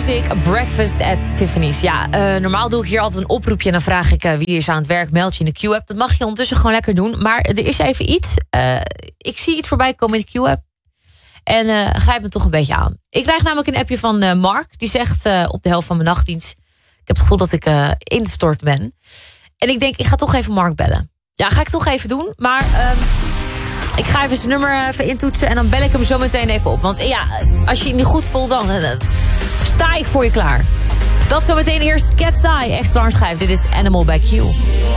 Music, Breakfast at Tiffany's. Ja, normaal doe ik hier altijd een oproepje en dan vraag ik wie is aan het werk, meld je in de Q-app. Dat mag je ondertussen gewoon lekker doen. Maar er is even iets. Ik zie iets voorbij komen in de Q-app. En grijp me toch een beetje aan. Ik krijg namelijk een appje van Mark. Die zegt op de helft van mijn nachtdienst. Ik heb het gevoel dat ik ingestort ben. En ik denk, ik ga toch even Mark bellen. Ja, ga ik toch even doen. Maar ik ga even zijn nummer even intoetsen. En dan bel ik hem zo meteen even op. Want ja, als je het niet goed voelt, dan sta ik voor je klaar. Dat zo meteen eerst Cat's Eye. Extra schijf. Dit is Animal by Q.